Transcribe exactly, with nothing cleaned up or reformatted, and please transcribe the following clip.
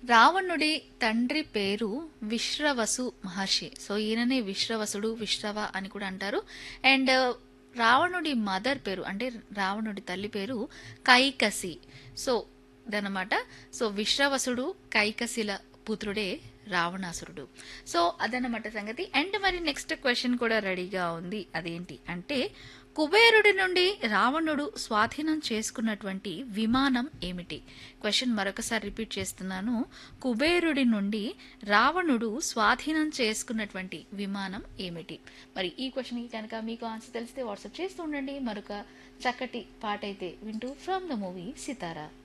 రావణుడి తండ్రి పేరు విశ్రవసు మహర్షి. సో ఈయననే విశ్రవసుడు, విశ్రవ అని కూడా అంటారు. అండ్ రావణుడి మదర్ పేరు అంటే రావణుడి తల్లి పేరు కైకసి. సో ఇదన్నమాట. సో విశ్రవసుడు కైకసిల పుత్రుడే రావణాసురుడు. సో అదన్నమాట సంగతి. అండ్ మరి నెక్స్ట్ క్వశ్చన్ కూడా రెడీగా ఉంది. అదేంటి అంటే కుబేరుడి నుండి రావణుడు స్వాధీనం చేసుకున్నటువంటి విమానం ఏమిటి? క్వశ్చన్ మరొకసారి రిపీట్ చేస్తున్నాను. కుబేరుడి నుండి రావణుడు స్వాధీనం చేసుకున్నటువంటి విమానం ఏమిటి? మరి ఈ క్వశ్చన్కి కనుక మీకు ఆన్సర్ తెలిస్తే వాట్సాప్ చేస్తూ ఉండండి. మరొక చక్కటి పాట అయితే వింటూ ఫ్రమ్ ద మూవీ సితారా.